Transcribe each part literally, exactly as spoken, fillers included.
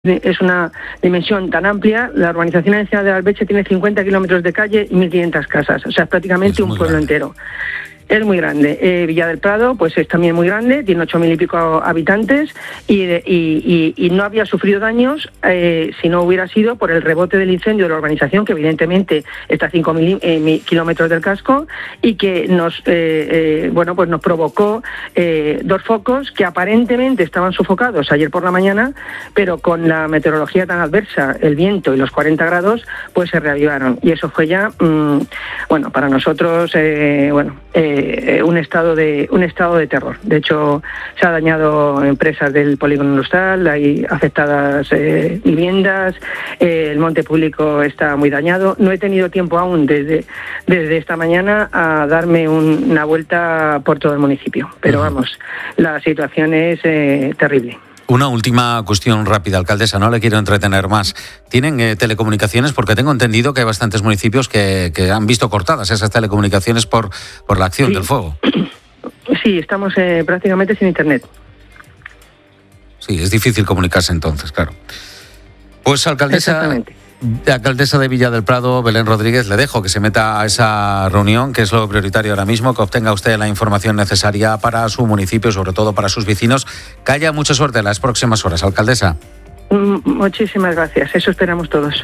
Es una dimensión tan amplia. La urbanización anciana de Albeche tiene cincuenta kilómetros de calle y mil quinientas casas, o sea, es prácticamente es un pueblo grande. entero. Es muy grande. Eh, Villa del Prado, pues es también muy grande, tiene ocho mil y pico habitantes y, y, y, y no había sufrido daños eh, si no hubiera sido por el rebote del incendio de la urbanización, que evidentemente está a cinco mil eh, kilómetros del casco y que nos, eh, eh, bueno, pues nos provocó eh, dos focos que aparentemente estaban sofocados ayer por la mañana, pero con la meteorología tan adversa, el viento y los cuarenta grados, pues se reavivaron. Y eso fue ya, mmm, bueno, para nosotros, eh, bueno, eh, un estado de un estado de terror. De hecho, se ha dañado empresas del polígono industrial, hay afectadas eh, viviendas, eh, el monte público está muy dañado. No he tenido tiempo aún desde desde esta mañana a darme un, una vuelta por todo el municipio, pero uh-huh. vamos, la situación es eh, terrible. Una última cuestión rápida, alcaldesa, no le quiero entretener más. ¿Tienen eh, telecomunicaciones? Porque tengo entendido que hay bastantes municipios que, que han visto cortadas esas telecomunicaciones por, por la acción sí. del fuego. Sí, estamos eh, prácticamente sin internet. Sí, es difícil comunicarse entonces, claro. Pues, alcaldesa, alcaldesa de Villa del Prado, Belén Rodríguez, le dejo que se meta a esa reunión, que es lo prioritario ahora mismo, que obtenga usted la información necesaria para su municipio, sobre todo para sus vecinos. Que haya mucha suerte en las próximas horas, alcaldesa. Muchísimas gracias, eso esperamos todos.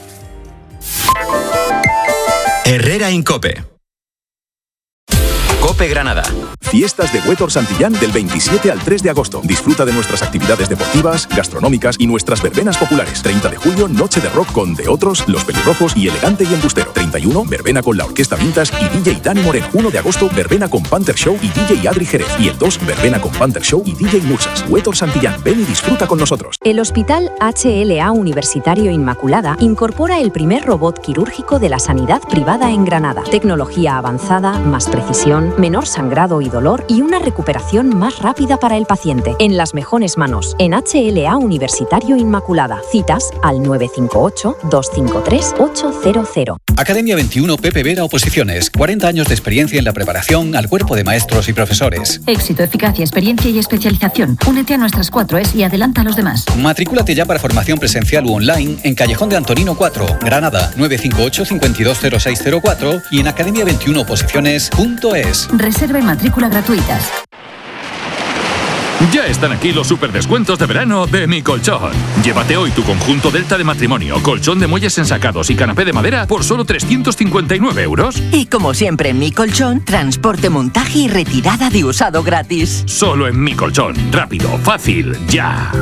Herrera Incope. Cope Granada. Fiestas de Huétor Santillán del veintisiete al tres de agosto. Disfruta de nuestras actividades deportivas, gastronómicas y nuestras verbenas populares. treinta de julio, noche de rock con De Otros, Los Pelirrojos y Elegante y Embustero. treinta y uno, verbena con la Orquesta Vintas y D J Dani Moreno. uno de agosto, verbena con Panther Show y D J Adri Jerez. Y el dos, verbena con Panther Show y D J Mursas. Huétor Santillán, ven y disfruta con nosotros. El Hospital H L A Universitario Inmaculada incorpora el primer robot quirúrgico de la sanidad privada en Granada. Tecnología avanzada, más precisión, menor sangrado y dolor y una recuperación más rápida para el paciente. En las mejores manos. En H L A Universitario Inmaculada. Citas al nueve cinco ocho, dos cinco tres, ocho cero cero. Academia veintiuno Pepe Vera Oposiciones. cuarenta años de experiencia en la preparación al cuerpo de maestros y profesores. Éxito, eficacia, experiencia y especialización. Únete a nuestras cuatro E S y adelanta a los demás. Matricúlate ya para formación presencial u online en Callejón de Antonino cuatro, Granada, nueve cinco ocho, cinco dos cero seis cero cuatro y en academia veintiuno oposiciones punto es. Reserva y matrícula gratuitas. Ya están aquí los superdescuentos de verano de Mi Colchón. Llévate hoy tu conjunto Delta de matrimonio, colchón de muelles ensacados y canapé de madera por solo trescientos cincuenta y nueve euros. Y como siempre en Mi Colchón, transporte, montaje y retirada de usado gratis. Solo en Mi Colchón. Rápido, fácil, ya.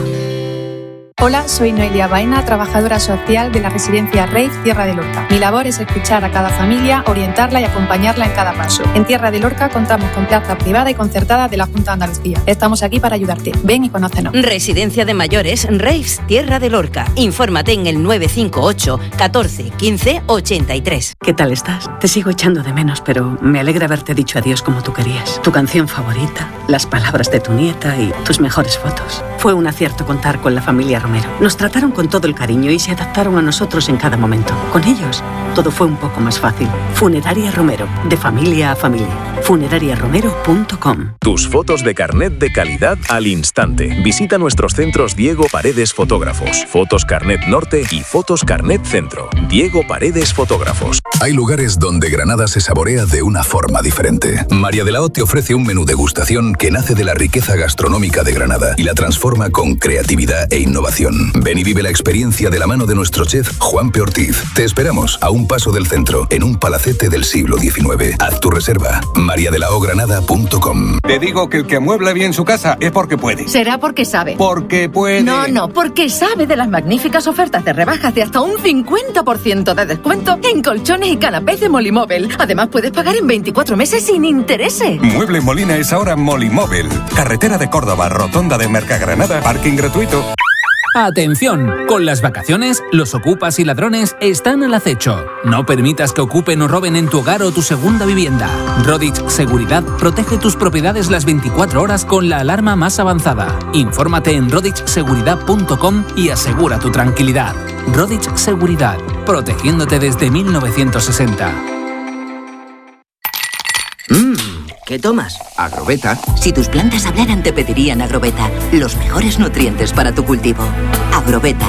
Hola, soy Noelia Baena, trabajadora social de la residencia Reif Tierra de Lorca. Mi labor es escuchar a cada familia, orientarla y acompañarla en cada paso. En Tierra de Lorca contamos con plaza privada y concertada de la Junta de Andalucía. Estamos aquí para ayudarte. Ven y conócenos. Residencia de mayores Reif Tierra de Lorca. Infórmate en el nueve cinco ocho, catorce, quince, ochenta y tres. ¿Qué tal estás? Te sigo echando de menos, pero me alegra haberte dicho adiós como tú querías. Tu canción favorita, las palabras de tu nieta y tus mejores fotos. Fue un acierto contar con la familia Romero. Nos trataron con todo el cariño y se adaptaron a nosotros en cada momento. Con ellos, todo fue un poco más fácil. Funeraria Romero, de familia a familia. funeraria romero punto com. Tus fotos de carnet de calidad al instante. Visita nuestros centros Diego Paredes Fotógrafos, Fotos Carnet Norte y Fotos Carnet Centro. Diego Paredes Fotógrafos. Hay lugares donde Granada se saborea de una forma diferente. María de la O te ofrece un menú degustación que nace de la riqueza gastronómica de Granada y la transforma con creatividad e innovación. Ven y vive la experiencia de la mano de nuestro chef Juanpe Ortiz. Te esperamos a un paso del centro, en un palacete del siglo diecinueve. Haz tu reserva. maría de la o granada punto com. Te digo que el que amuebla bien su casa es porque puede. Será porque sabe. Porque puede. No, no, porque sabe de las magníficas ofertas de rebajas de hasta un cincuenta por ciento de descuento en colchones y canapés de Molimóvel. Además, puedes pagar en veinticuatro meses sin intereses. Mueble Molina es ahora Molimóvel. Carretera de Córdoba, rotonda de Mercagranada, parking gratuito. Atención, con las vacaciones, los ocupas y ladrones están al acecho. No permitas que ocupen o roben en tu hogar o tu segunda vivienda. Rodich Seguridad protege tus propiedades las veinticuatro horas con la alarma más avanzada. Infórmate en rodich seguridad punto com y asegura tu tranquilidad. Rodich Seguridad, protegiéndote desde mil novecientos sesenta. Mmm, ¿Qué tomas? Agrobeta. Si tus plantas hablaran te pedirían Agrobeta, los mejores nutrientes para tu cultivo. Agrobeta,